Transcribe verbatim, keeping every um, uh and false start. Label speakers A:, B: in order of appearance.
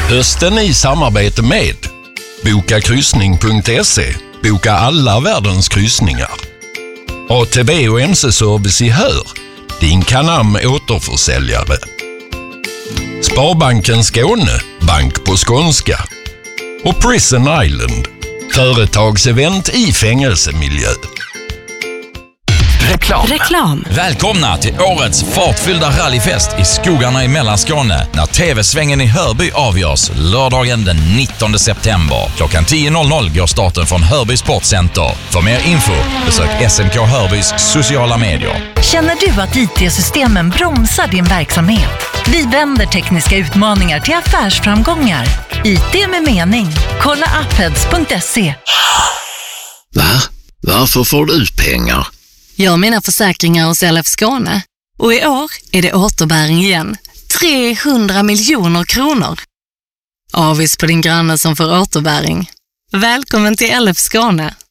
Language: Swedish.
A: Hösten i samarbete med boka kryssning punkt se. Boka alla världens kryssningar. A T B och M C-service i Hör. Din Canam återförsäljare. Sparbanken Skåne. Bank på skånska. Och Prison Island. Företagsevent i fängelsemiljö.
B: Reklam.
C: Reklam.
B: Välkomna till årets fartfyllda rallyfest i skogarna i Mellanskåne när T V-svängen i Hörby avgörs lördagen den nittonde september. Klockan tio går starten från Hörby Sportcenter. För mer info besök S M K Hörbys sociala medier.
C: Känner du att I T-systemen bromsar din verksamhet? Vi vänder tekniska utmaningar till affärsframgångar. I T med mening. Kolla appheads punkt se.
D: Va? Varför får du pengar?
E: Jag har mina försäkringar hos L F Skåne. Och i år är det återbäring igen. trehundra miljoner kronor. Avis på din granne som får återbäring. Välkommen till L F Skåne.